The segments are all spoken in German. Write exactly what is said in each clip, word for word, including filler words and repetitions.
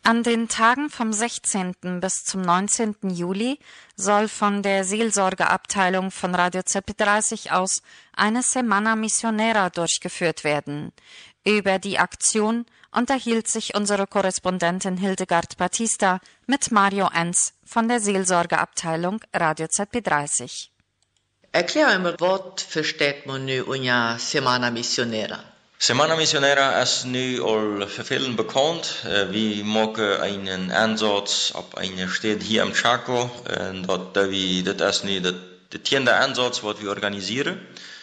An den Tagen vom sechzehnten bis zum neunzehnten Juli soll von der Seelsorgeabteilung von Radio Z B dreißig aus eine Semana Misionera durchgeführt werden. Über die Aktion unterhielt sich unsere Korrespondentin Hildegard Batista mit Mario Enz von der Seelsorgeabteilung Radio Z B dreißig. Erklär einmal, was versteht man nu unter Semana Misionera? Semana Misionera ist nu al für vielen bekannt. Wir machen einen Einsatz auf eine Stadt hier im Chaco. Das ist nu der tiende Einsatz, was wir organisieren.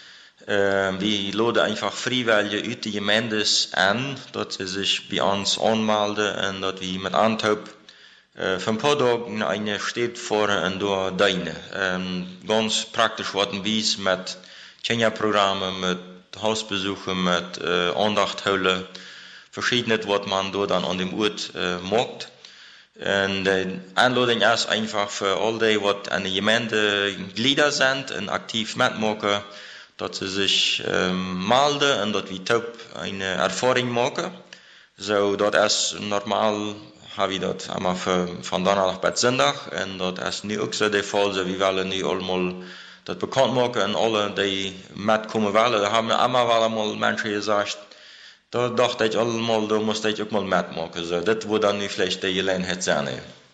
Wir laden einfach Freiwillige aus die Gemeinde an, dass sie sich bei uns anmelden und dass wir mit Antrag für ein paar Tage in eine Stadt fahren und dort dienen. Ganz praktisch werden wir mit Kenia-Programmen, mit Hausbesuchen, mit äh, Andachtholen, verschiedenes, was man dort dann an dem Ort äh, macht. Und die Einladung ist einfach für all die, die an der Gemeinde Glieder sind und aktiv mitmachen, dass sie sich ähm, melden und dass wir top eine Erfahrung machen. So, das ist normal, habe ich das einmal für, von Donnerstag bis Sonntag und das ist nicht auch so der Fall, so wir wollen nicht einmal das bekannt machen und alle, die mitkommen wollen. Da haben immer mal Menschen gesagt, da dachte ich allemal, da musste ich auch mal mitmachen. So, das wird dann nicht vielleicht die Gelegenheit sein.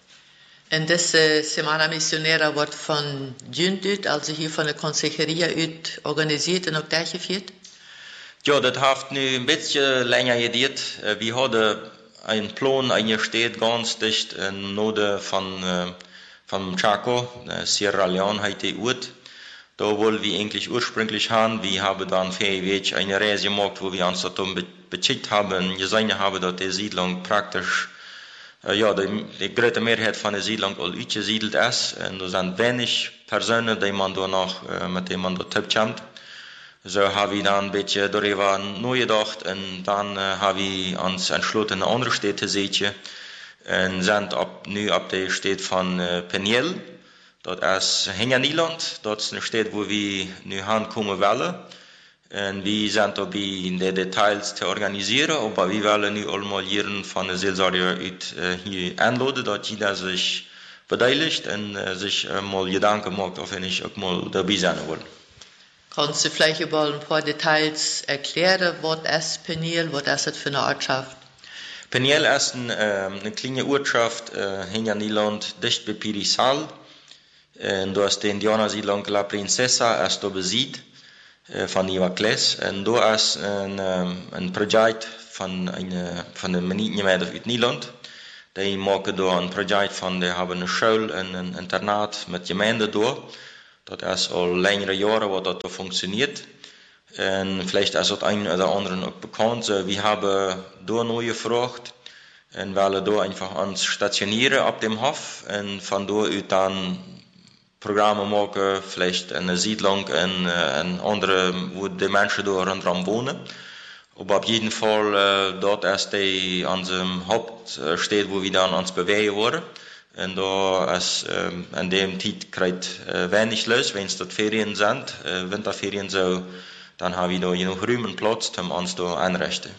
Und diese Semana Misionera wird von Jünd, also hier von der Consejeria aus, organisiert und auch durchgeführt? Ja, das hat nu ein bisschen länger gedauert. Wir hatten einen Plan eingestellt, ganz dicht im Norden von, von Chaco, Sierra Leone heißt die Ort. Da wollen wir eigentlich ursprünglich haben. Wir haben dann vier Wege eine Reise gemacht, wo wir uns darum beschickt haben, gesehen haben, dass die Siedlung praktisch, äh, ja, die, die große Mehrheit von der Siedlung all ausgesiedelt ist. Und da sind wenig Personen, die man da noch, äh, mit denen man da zukommt. So haben wir dann ein bisschen darüber nachgedacht und dann äh, haben wir uns entschlossen, eine andere Städte zu sehen. Und sind ab, nu ab der Stadt von äh, Peniel. Das ist Henganiland, das ist eine Stadt, wo wir nu hinkommen wollen. Und wir sind dabei, in den Details zu organisieren, aber wir wollen nu einmal hier von der Seelsorge hier einladen, dass jeder sich beteiligt und sich mal Gedanken macht, ob er nicht auch mal dabei sein will. Kannst du vielleicht über ein paar Details erklären, was ist Peniel, was ist das für eine Ortschaft? Peniel ist ein, äh, eine kleine Ortschaft, äh, Henganiland, dicht bei Pirisal. Und da ist die Indianersiedlung La Princesa, ist da besiegt, äh, von Ivacles. Und da ist ein, ein Projekt von einer, von der Meniggemeinde aus Niederland. Die machen da ein Projekt von, die haben eine Schule und ein Internat mit Gemeinde da. Das ist all längere Jahre, wo das da funktioniert. Und vielleicht ist das einen oder anderen auch bekannt. Wir haben da neu gefragt und wollen da einfach uns stationieren ab dem Hof und von da aus dann Programme machen, vielleicht eine Siedlung in, in andere, wo die Menschen da rundherum wohnen. Aber auf jeden Fall, äh, dort ist die unsere Hauptstadt, wo wir dann uns bewegen wollen. Und da ist, äh, an dem Zeit kriegt äh, wenig los, wenn es dort Ferien sind, äh, Winterferien so, dann haben wir da genug Raum und Platz, um uns da einrichten.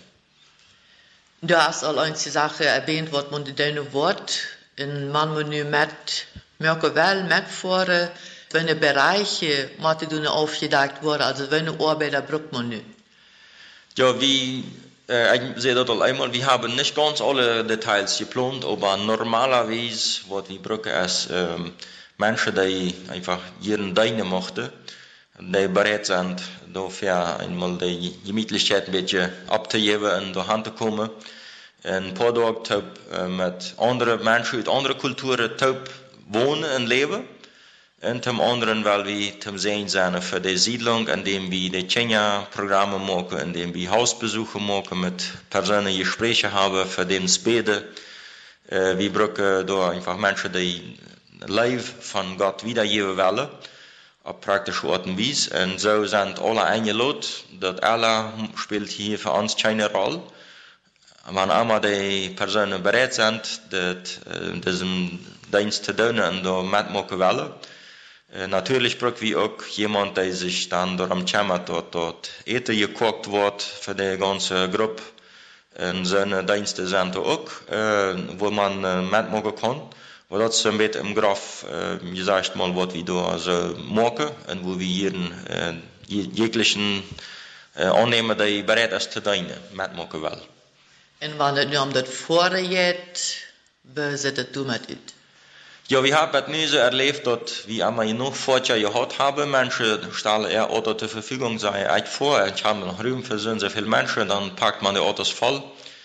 Du hast all eine Sache erwähnt, was man da Wort, in man muss nu mit merken wel mitfahren, welche Bereiche müssen aufgedeckt werden, also welche Arbeiter braucht man nu? Ja, wie, äh, ich sehe das einmal, wir haben nicht ganz alle Details geplant, aber normalerweise, was wir brauchen, ist ähm, Menschen, die einfach ihren Deine möchten, die bereit sind, dafür einmal die Gemütlichkeit ein bisschen abzugeben und dahin zu kommen. Ein paar Tage äh, mit anderen Menschen, mit anderen Kulturen, wohnen und leben. Und zum anderen, weil wir zum Sehen sind für die Siedlung, indem wir die Kenia-Programme machen, indem wir Hausbesuche machen, mit Personen Gespräche haben, für den Beten. Äh, wir brauchen da einfach Menschen, die live von Gott wiedergeben wollen, auf praktische Art und Weise. Und so sind alle eingeladen, dass Allah spielt hier für uns keine Rolle. Wenn einmal die Personen bereit sind, das, äh, diesen Dienst zu tun und da mitmachen wollen. Äh, natürlich brauchen wir auch jemanden, der sich dann darum kümmert, dass dort Eten gekocht wird für die ganze Gruppe. En zijn diensten zijn er ook, uh, wo man uh, metmaken kan. Maar dat is een beetje im Graf, uh, je zegt mal, wat we daar so maken en wo we hier uh, jeglichen uh, aannemen die bereid is te dienen, metmaken wel. En wanneer het nu om dat voorrecht, wie zit het toen met uit? Ja, wir haben es nu so erlebt, dass wir einmal genug Vorteile gehabt haben. Menschen stellen eher Autos zur Verfügung, sagen echt vor, ich habe noch Raum für so und so viele Menschen, dann packt man die Autos voll.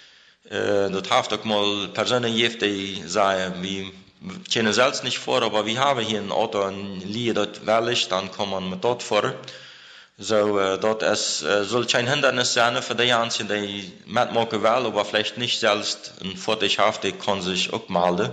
Äh, das hat auch mal Personen gegeben, die sagen, wir kennen selbst nicht vor, aber wir haben hier ein Auto, ein Lied, das well ist, dann kann man mit dort fahren. So, äh, das äh, soll kein Hindernis sein für die Einzigen, die mitmachen wollen, aber vielleicht nicht selbst ein Vorteil haben, die kann sich auch melden.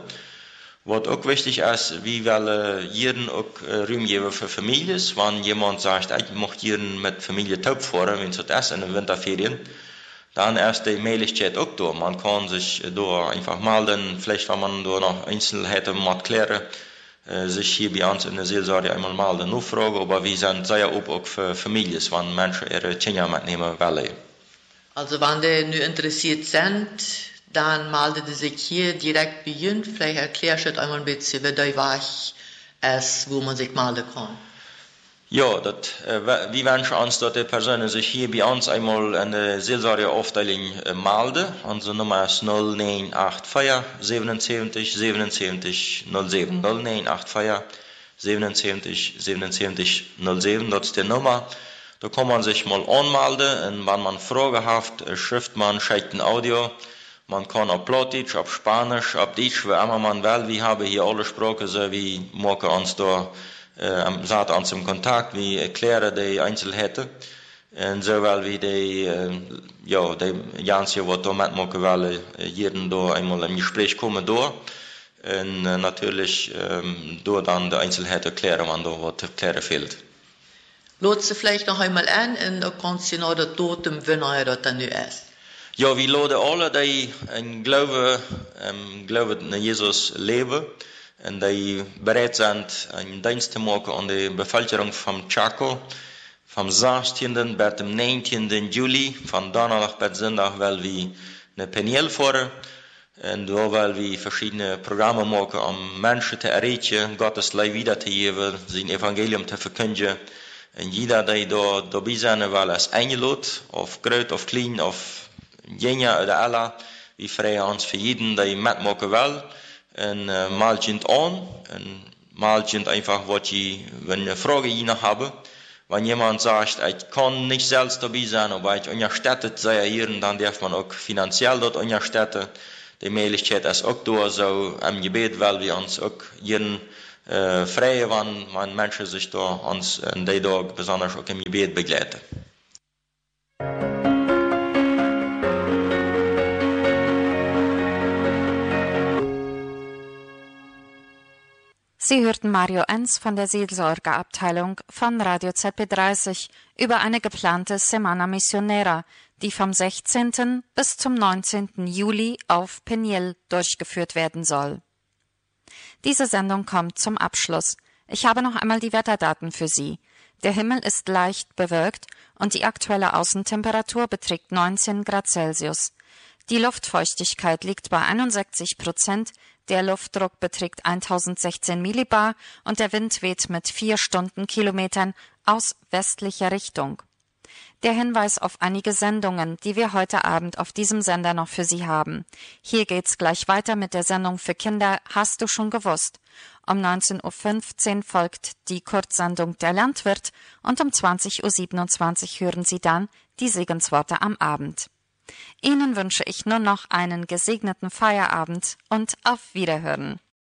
Wat ook wichtig is, we willen hier ook ruim geven voor families. Wanneer jemand zegt, ik mag hier met familie top voeren, wenn het is in de winterferien, dann ist die Möglichkeit auch da. Man kann sich da einfach melden, vielleicht wenn man da noch Einzelheiten mal klären, sich hier bei uns in der Seelsorge einmal melden, nur fragen, aber wir sind sehr offen auch für Familien, wenn Menschen ihre Kinder mitnehmen wollen. Also wenn die nu interessiert sind, dann meldet sie sich hier direkt bei Ihnen. Vielleicht erklärst du einmal ein bisschen, wie der Weg ist, wo man sich melden kann. Ja, dat, äh, wir wünschen uns, dass die Personen sich hier bei uns einmal in der Seelsorgeaufteilung äh, melden. Unsere Nummer ist null neun acht vier siebenundsiebzig siebenundsiebzig null sieben. null neun acht vier siebenundsiebzig siebenundsiebzig null sieben, das ist die Nummer. Da kann man sich mal anmelden und wenn man Fragen hat, schreibt man, schickt ein Audio. Man kann auf Plattdeutsch, auf Spanisch, auf Deutsch, wie immer man will. Wir haben hier alle Sprachen, so wir machen uns da, äh, sind uns im Kontakt, wir erklären die Einzelheiten. Und so, weil wir die, äh, ja, die ganze, was da mitmachen wollen, jeden da einmal im Gespräch kommen da. Und äh, natürlich, ähm, da dann die Einzelheiten erklären, wenn da was zu erklären fehlt. Laat ze vielleicht noch einmal an und dann kannst du noch das Datum, wanneer das dann nu ist. Ja, wir laden alle, die in Glauben, ähm, Glauben an Jesus leben und die bereit sind, einen Dienst zu machen an die Bevölkerung von Chaco. Vom sechzehnten bis dem neunzehnten Juli, von Donnerstag bis Sonntag, weil wir eine Peniel fahren. Und da weil wir verschiedene Programme machen, um Menschen zu erreichen, Gottes Leib wiederzugeben, sein Evangelium zu verkündigen. Und jeder, der da dabei sein will, ist eingeladen, auf groß, auf klein, auf Jenja oder alla, wir freuen uns für jeden, der mitmachen will. Und äh, mal sind an, und mal sind einfach, was ich, wenn eine Frage je noch habe. Wenn jemand sagt, ich kann nicht selbst dabei sein, aber ich unterstütze sei hier, dann darf man auch finanziell dort unterstützen. Die Möglichkeit ist auch da, so im Gebet, weil wir uns auch jeden äh, freuen, wenn, wenn Menschen sich da uns in den Tag besonders auch im Gebet begleiten. Sie hörten Mario Enz von der Seelsorgeabteilung von Radio Z B dreißig über eine geplante Semana Misionera, die vom sechzehnten bis zum neunzehnten Juli auf Peniel durchgeführt werden soll. Diese Sendung kommt zum Abschluss. Ich habe noch einmal die Wetterdaten für Sie. Der Himmel ist leicht bewölkt und die aktuelle Außentemperatur beträgt neunzehn Grad Celsius. Die Luftfeuchtigkeit liegt bei einundsechzig Prozent, der Luftdruck beträgt tausendsechzehn Millibar und der Wind weht mit vier Stundenkilometern aus westlicher Richtung. Der Hinweis auf einige Sendungen, die wir heute Abend auf diesem Sender noch für Sie haben. Hier geht's gleich weiter mit der Sendung für Kinder Hast du schon gewusst? Um neunzehn Uhr fünfzehn folgt die Kurzsendung Der Landwirt und um zwanzig Uhr siebenundzwanzig hören Sie dann die Segensworte am Abend. Ihnen wünsche ich nur noch einen gesegneten Feierabend und auf Wiederhören.